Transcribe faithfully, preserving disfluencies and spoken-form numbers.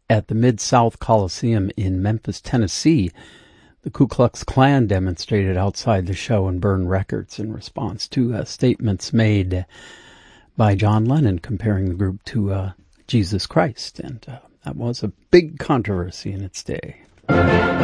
at the Mid-South Coliseum in Memphis, Tennessee. The Ku Klux Klan demonstrated outside the show and burned records in response to uh, statements made by John Lennon comparing the group to uh, Jesus Christ. And uh, that was a big controversy in its day.